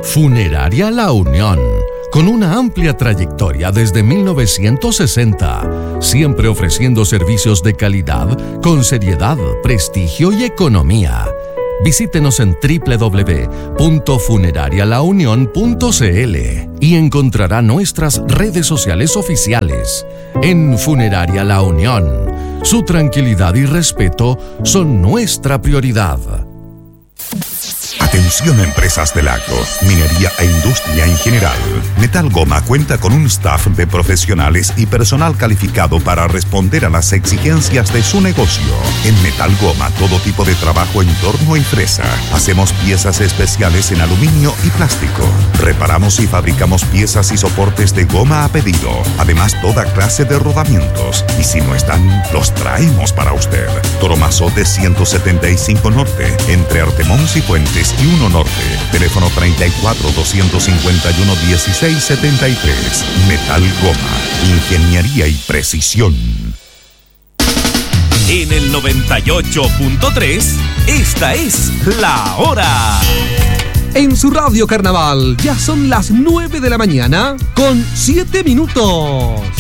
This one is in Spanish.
Funeraria La Unión, con una amplia trayectoria desde 1960, siempre ofreciendo servicios de calidad, con seriedad, prestigio y economía. Visítenos en www.funerarialaunion.cl y encontrará nuestras redes sociales oficiales. En Funeraria La Unión, su tranquilidad y respeto son nuestra prioridad. Atención empresas del agro, minería e industria en general. Metal Goma cuenta con un staff de profesionales y personal calificado para responder a las exigencias de su negocio. En Metal Goma, todo tipo de trabajo en torno y fresa. Hacemos piezas especiales en aluminio y plástico. Reparamos y fabricamos piezas y soportes de goma a pedido. Además, toda clase de rodamientos. Y si no están, los traemos para usted. Toromazote 175 Norte, entre Artemons y Fuentes y 1 Norte. Teléfono 34-251-1673. Metal Goma. Ingeniería y precisión. En el 98.3, esta es La Hora. En su radio Carnaval, ya son las 9 de la mañana, con 7 minutos.